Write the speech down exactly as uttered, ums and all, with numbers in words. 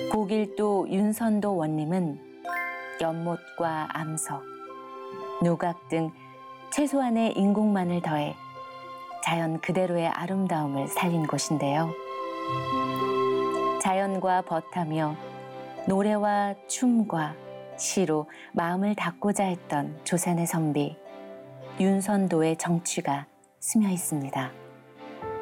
고길도 윤선도 원림은 연못과 암석, 누각 등 최소한의 인공만을 더해 자연 그대로의 아름다움을 살린 곳인데요. 자연과 벗하며 노래와 춤과 시로 마음을 닫고자 했던 조선의 선비 윤선도의 정취가 스며 있습니다.